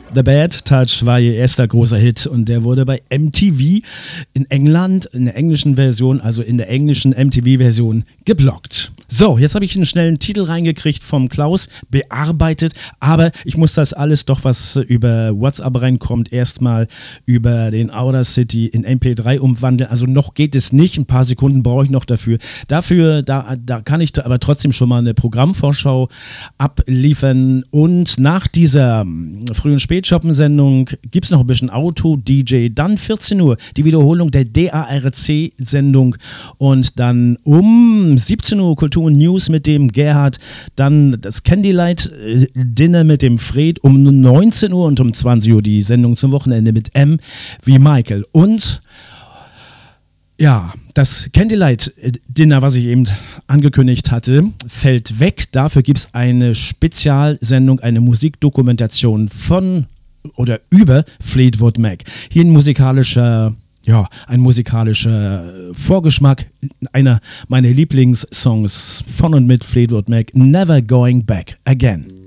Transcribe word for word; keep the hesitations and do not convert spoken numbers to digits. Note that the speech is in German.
The Bad Touch war ihr erster großer Hit und der wurde bei M T V in England, in der englischen Version, also in der englischen M T V-Version, geblockt. So, jetzt habe ich einen schnellen Titel reingekriegt vom Klaus, bearbeitet, aber ich muss das alles doch, was über WhatsApp reinkommt, erstmal über den Audacity in M P drei umwandeln. Also noch geht es nicht, ein paar Sekunden brauche ich noch dafür. Dafür, da, da kann ich aber trotzdem schon mal eine Programmvorschau abliefern und nach dieser Früh- und Spätschoppen-Sendung gibt es noch ein bisschen Auto-D J, dann vierzehn Uhr die Wiederholung der D A R C-Sendung und dann um siebzehn Uhr Kultur und News mit dem Gerhard, dann das Candlelight Dinner mit dem Fred um neunzehn Uhr und um zwanzig Uhr die Sendung zum Wochenende mit M wie Michael. Und ja, das Candlelight Dinner, was ich eben angekündigt hatte, fällt weg. Dafür gibt es eine Spezialsendung, eine Musikdokumentation von oder über Fleetwood Mac. Hier ein musikalischer Ja, ein musikalischer Vorgeschmack einer meiner Lieblingssongs von und mit Fleetwood Mac, Never Going Back Again.